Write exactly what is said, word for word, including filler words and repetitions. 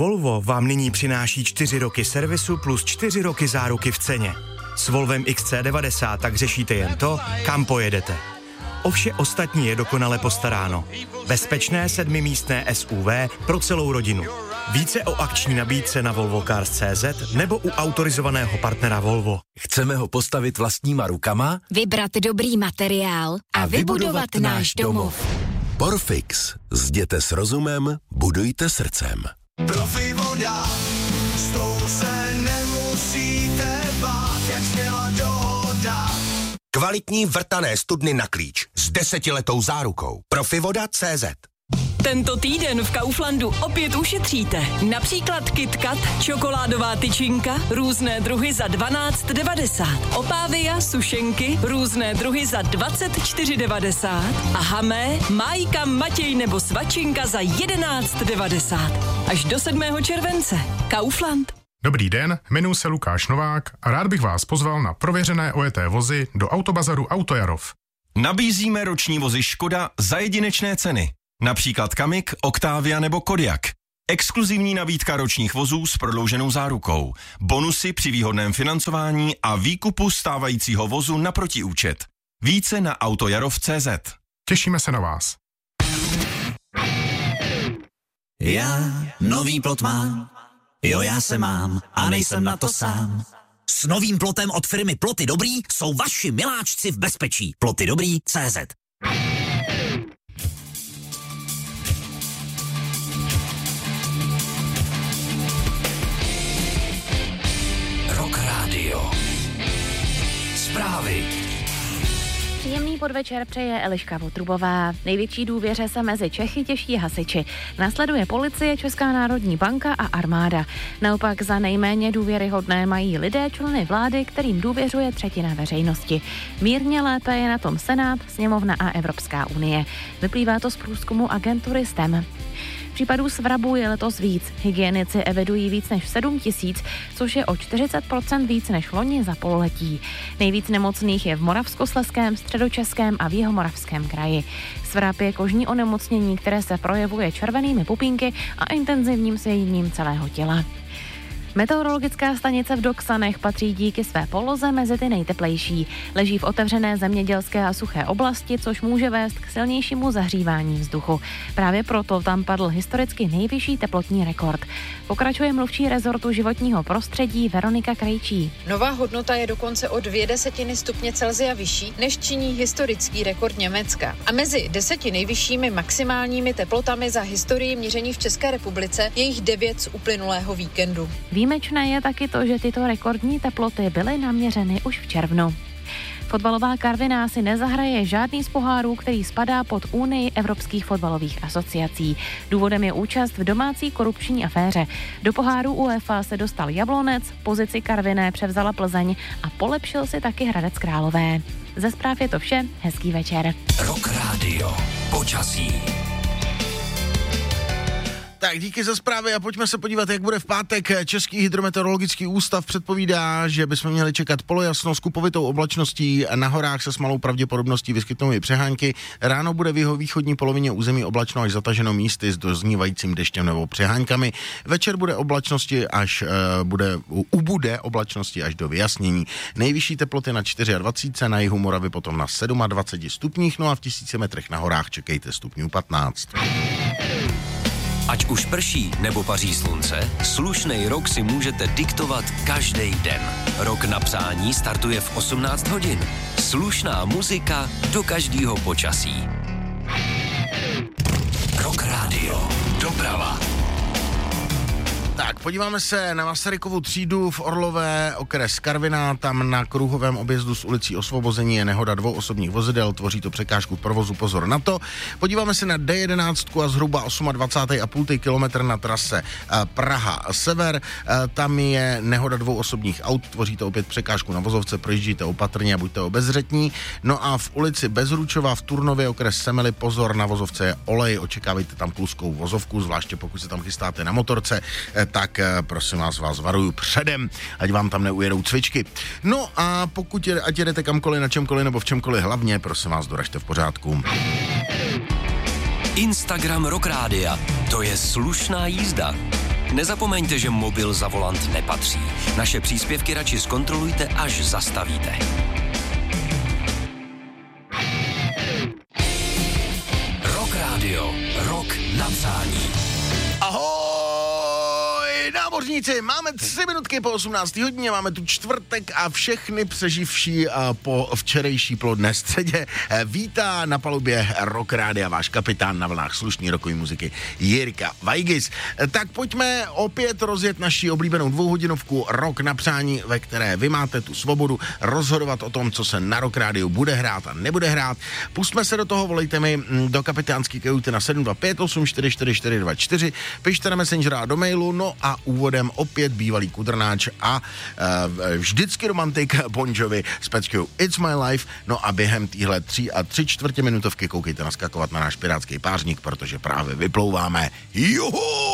Volvo vám nyní přináší čtyři roky servisu plus čtyři roky záruky v ceně. S Volvem X C devadesát tak řešíte jen to, kam pojedete. O vše ostatní je dokonale postaráno. Bezpečné sedmimístné S U V pro celou rodinu. Více o akční nabídce na volvo cars tečka cé zet nebo u autorizovaného partnera Volvo. Chceme ho postavit vlastníma rukama? Vybrat dobrý materiál a, a vybudovat náš domov. Porfix. Zděte s rozumem, budujte srdcem. Profi voda, s tou se nemusíte bát, jak směla dohoda. Kvalitní vrtané studny na klíč s desetiletou zárukou. Profivoda tečka cé zet. Tento týden v Kauflandu opět ušetříte. Například KitKat, čokoládová tyčinka, různé druhy za dvanáct devadesát. Opávia, sušenky, různé druhy za dvacet čtyři devadesát. A Hamé, Májka, Matěj nebo Svačinka za jedenáct devadesát. Až do sedmého července. Kaufland. Dobrý den, jmenuji se Lukáš Novák a rád bych vás pozval na prověřené ojeté vozy do autobazaru Autojarov. Nabízíme roční vozy Škoda za jedinečné ceny. Například Kamik, Octavia nebo Kodiaq. Exkluzivní nabídka ročních vozů s prodlouženou zárukou. Bonusy při výhodném financování a výkupu stávajícího vozu na protiúčet. Více na autojarov tečka cé zet. Těšíme se na vás. Já nový plot mám, jo já se mám a nejsem na to sám. S novým plotem od firmy Ploty Dobrý jsou vaši miláčci v bezpečí. Ploty Dobrý tečka cé zet. Rock Radio. Zprávy. Příjemný podvečer přeje Eliška Votrubová. Největší důvěře se mezi Čechy těší hasiči. Následuje policie, Česká národní banka a armáda. Naopak za nejméně důvěryhodné mají lidé členy vlády, kterým důvěřuje třetina veřejnosti. Mírně lépe je na tom Senát, Sněmovna a Evropská unie. Vyplývá to z průzkumu agentury S T E M. Případů svrabu je letos víc. Hygienici evidují víc než sedm tisíc, což je o čtyřicet procent víc než loni za pololetí. Nejvíc nemocných je v Moravskoslezském, Středočeském a v Jihomoravském kraji. Svrab je kožní onemocnění, které se projevuje červenými pupínky a intenzivním svěděním celého těla. Meteorologická stanice v Doksanech patří díky své poloze mezi ty nejteplejší. Leží v otevřené zemědělské a suché oblasti, což může vést k silnějšímu zahřívání vzduchu. Právě proto tam padl historicky nejvyšší teplotní rekord. Pokračuje mluvčí rezortu životního prostředí Veronika Krejčí. Nová hodnota je dokonce o dvě desetiny stupně Celsia vyšší, než činí historický rekord Německa. A mezi deseti nejvyššími maximálními teplotami za historii měření v České republice je jich devět z uplynulého víkendu. Výjimečné je taky to, že tyto rekordní teploty byly naměřeny už v červnu. Fotbalová Karviná si nezahraje žádný z pohárů, který spadá pod Unii evropských fotbalových asociací. Důvodem je účast v domácí korupční aféře. Do poháru UEFA se dostal Jablonec, pozici Karviné převzala Plzeň a polepšil si taky Hradec Králové. Ze zpráv je to vše, hezký večer. Rock Radio. Počasí. Tak díky za zprávy a pojďme se podívat, jak bude v pátek. Český hydrometeorologický ústav předpovídá, že bychom měli čekat polojasno s kupovitou oblačností, na horách se s malou pravděpodobností vyskytnou i přehánky. Ráno bude v jihovýchodní polovině území oblačno až zataženo místy s doznívajícím deštěm nebo přehánkami. Večer bude oblačnosti až uh, bude ubude oblačnosti až do vyjasnění. Nejvyšší teploty na dvacet čtyři, na jihu Moravy potom na dvacet sedm stupních, no a v tisíci metrech na horách čekejte stupňů patnáct. Ať už prší nebo paří slunce, slušnej rok si můžete diktovat každý den. Rok na přání startuje v osmnáct hodin. Slušná muzika do každého počasí. Rock Radio. Doprava. Tak, podíváme se na Masarykovu třídu v Orlové, okres Karviná. Tam na kruhovém objezdu s ulicí Osvobození je nehoda dvou osobních vozidel, tvoří to překážku v provozu, pozor na to. Podíváme se na D jedenáct a zhruba dvacet osm celá pět kilometr na trase Praha-Sever. Tam je nehoda dvou osobních aut, tvoří to opět překážku na vozovce, projíždíte opatrně a buďte obezřetní. No a v ulici Bezručova v Turnově, okres Semily, pozor, na vozovce je olej, očekávejte tam pluskou vozovku, zvláště pokud se tam chystáte na motorce, tak prosím vás, vás varuju předem, ať vám tam neujedou cvičky. No a pokud je, ať jedete kamkoliv, na čemkoliv nebo v čemkoliv, hlavně, prosím vás, doražte v pořádku. Instagram Rock Rádia, to je slušná jízda. Nezapomeňte, že mobil za volant nepatří. Naše příspěvky radši zkontrolujte, až zastavíte. Rock Radio. Rock na přání. Ahoj, námořníci, máme tři minutky po osmnácté hodině, máme tu čtvrtek a všechny přeživší po včerejší plodné středě vítá na palubě Rock Rádia váš kapitán na vlnách slušný rockový muziky Jirka Vajgis. Tak pojďme opět rozjet naši oblíbenou dvouhodinovku Rock na přání, ve které vy máte tu svobodu rozhodovat o tom, co se na Rock Rádiu bude hrát a nebude hrát. Pustme se do toho, volejte mi do kapitánský kajuty na sedm dva pět osm čtyři čtyři čtyři dva čtyři, pište na Messengera a do mailu, no a úvodem opět bývalý kudrnáč a uh, vždycky romantik Bon Jovi s peckou It's My Life. No a během týhle tří a tři čtvrtě minutovky koukejte naskakovat na náš pirátský pářník, protože právě vyplouváme. Juhu!